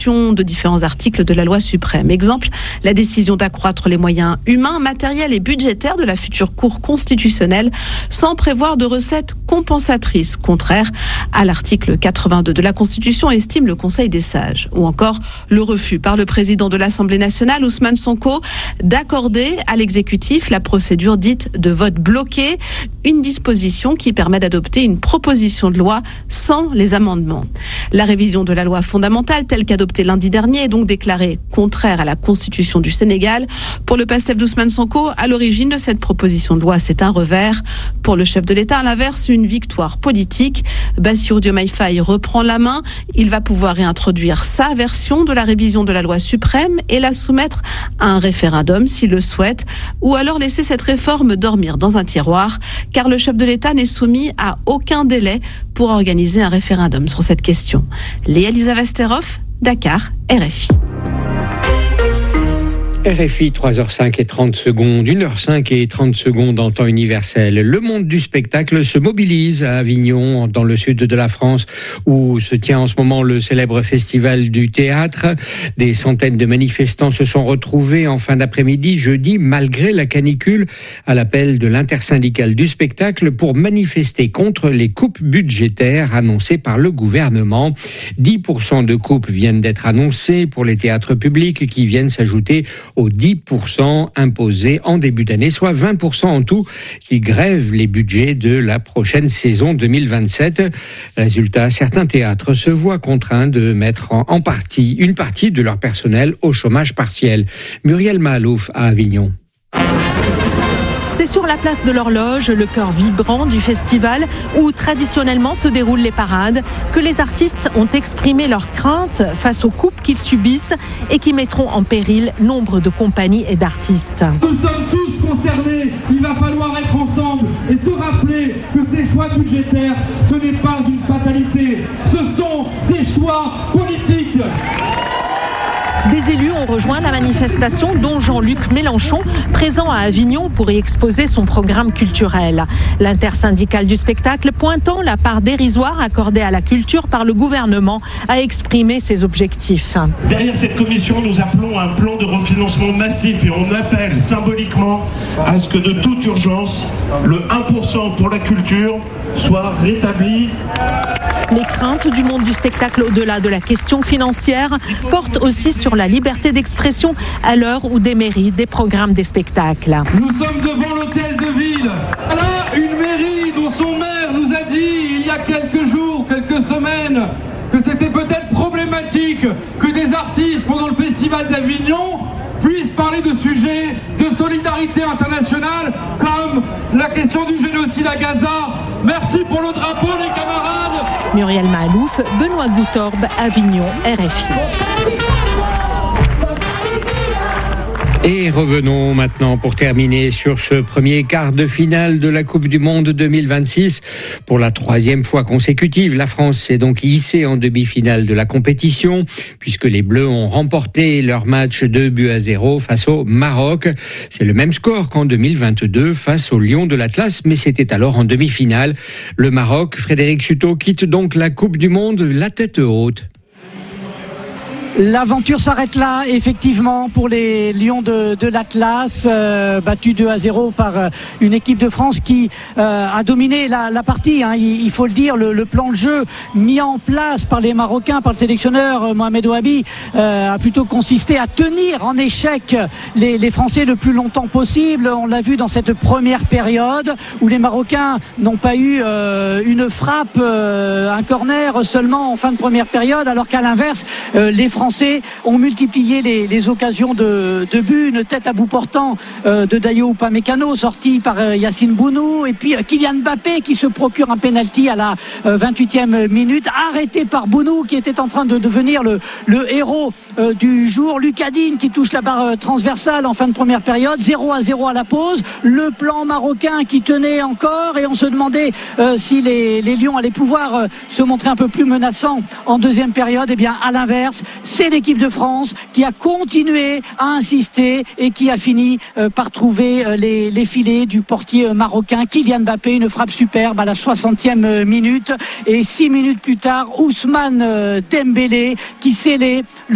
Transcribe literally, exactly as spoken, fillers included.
application de différents articles de la loi suprême. Exemple, la décision d'accroître les moyens humains, matériels et budgétaires de la future Cour constitutionnelle sans prévoir de recettes compensatrices, contraire à l'article quatre-vingt-deux de la Constitution, estime le Conseil des sages. Ou encore le refus par le président de l'Assemblée nationale, Ousmane Sonko, d'accorder à l'exécutif la procédure dite de vote bloqué, une disposition qui permet d'adopter une proposition de loi sans les amendements. La révision de la loi fondamentale telle qu'adoptée lundi dernier est donc déclarée contraire à la Constitution du Sénégal. Pour le PASTEF d'Ousmane Sonko, à l'origine de cette proposition de loi, c'est un revers. Pour le chef de l'État, à l'inverse, une victoire politique. Bassirou Diomaye Faye reprend la main. Il va pouvoir réintroduire sa version de la révision de la loi suprême et la soumettre à un référendum s'il le souhaite, ou alors laisser cette réforme dormir dans un tiroir, car le chef de l'État n'est soumis à aucun délai pour organiser un référendum sur cette question. Léa Lisa Vesterhoff, Dakar, R F I. R F I, trois heures cinq et trente secondes, une heure cinq et trente secondes en temps universel. Le monde du spectacle se mobilise à Avignon, dans le sud de la France, où se tient en ce moment le célèbre festival du théâtre. Des centaines de manifestants se sont retrouvés en fin d'après-midi, jeudi, malgré la canicule, à l'appel de l'intersyndicale du spectacle pour manifester contre les coupes budgétaires annoncées par le gouvernement. dix pour cent de coupes viennent d'être annoncées pour les théâtres publics qui viennent s'ajouter aux dix pour cent imposés en début d'année, soit vingt pour cent en tout qui grèvent les budgets de la prochaine saison deux mille vingt-sept. Résultat, certains théâtres se voient contraints de mettre en partie, une partie de leur personnel au chômage partiel. Muriel Mahalouf à Avignon. C'est sur la place de l'Horloge, le cœur vibrant du festival où traditionnellement se déroulent les parades, que les artistes ont exprimé leurs craintes face aux coupes qu'ils subissent et qui mettront en péril nombre de compagnies et d'artistes. Nous sommes tous concernés, il va falloir être ensemble et se rappeler que ces choix budgétaires, ce n'est pas une fatalité, ce sont des choix politiques. Des élus ont rejoint la manifestation, dont Jean-Luc Mélenchon, présent à Avignon pour y exposer son programme culturel. L'intersyndicale du spectacle, pointant la part dérisoire accordée à la culture par le gouvernement, a exprimé ses objectifs. Derrière cette commission, nous appelons à un plan de refinancement massif et on appelle symboliquement à ce que de toute urgence, le un pour cent pour la culture soit rétabli. Les craintes du monde du spectacle au-delà de la question financière portent aussi sur la liberté d'expression à l'heure où déméritent des programmes des spectacles. Nous sommes devant l'hôtel de ville. Là, une mairie dont son maire nous a dit il y a quelques jours, quelques semaines, que c'était peut-être problématique que des artistes pendant le festival d'Avignon puissent parler de sujets de solidarité internationale comme la question du génocide à Gaza. Merci pour le drapeau, les camarades. Muriel Mahalouf, Benoît Goutorbe, Avignon, R F I. Et revenons maintenant pour terminer sur ce premier quart de finale de la Coupe du Monde deux mille vingt-six. Pour la troisième fois consécutive, la France s'est donc hissée en demi-finale de la compétition, puisque les Bleus ont remporté leur match deux buts à zéro face au Maroc. C'est le même score qu'en deux mille vingt-deux face aux Lions de l'Atlas, mais c'était alors en demi-finale. Le Maroc, Frédéric Chuteau, quitte donc la Coupe du Monde la tête haute. L'aventure s'arrête là, effectivement, pour les Lions de, de l'Atlas, euh, battus deux à zéro par euh, une équipe de France qui euh, a dominé la, la partie. Hein, il, il faut le dire, le, le plan de jeu mis en place par les Marocains, par le sélectionneur euh, Mohamed Ouabi, euh, a plutôt consisté à tenir en échec les, les Français le plus longtemps possible. On l'a vu dans cette première période où les Marocains n'ont pas eu euh, une frappe, euh, un corner seulement en fin de première période, alors qu'à l'inverse, euh, les Français Français ont multiplié les, les occasions de, de but, une tête à bout portant euh, de Dayo Upamecano sorti par euh, Yacine Bounou, et puis euh, Kylian Mbappé qui se procure un penalty à la euh, vingt-huitième minute, arrêté par Bounou qui était en train de devenir le, le héros euh, du jour. Lucas Digne qui touche la barre euh, transversale en fin de première période, zéro à zéro à la pause. Le plan marocain qui tenait encore, et on se demandait euh, si les, les Lions allaient pouvoir euh, se montrer un peu plus menaçants en deuxième période. Et bien à l'inverse, c'est l'équipe de France qui a continué à insister et qui a fini euh, par trouver euh, les, les filets du portier euh, marocain Kylian Mbappé, une frappe superbe à la soixantième minute, et six minutes plus tard Ousmane euh, Dembélé qui scellait le